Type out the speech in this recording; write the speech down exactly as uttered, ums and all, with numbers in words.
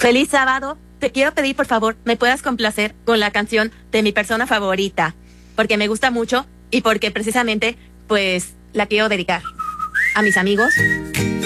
Feliz sábado. Te quiero pedir, por favor, me puedas complacer con la canción de mi persona favorita, porque me gusta mucho y porque precisamente, pues, la quiero dedicar a mis amigos,